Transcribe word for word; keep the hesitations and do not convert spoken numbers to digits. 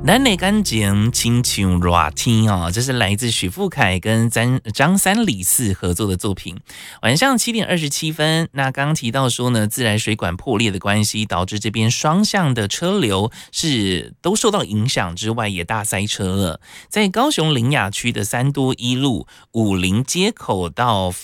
南内干净亲像热天哦，这是来自许富凯跟张张三李四合作的作品。晚上七点二十七分，那刚刚提到说呢，自来水管破裂的关系，导致这边双向的车流是都受到影响之外，也大塞车了。在高雄苓雅区的三多一路武林街口到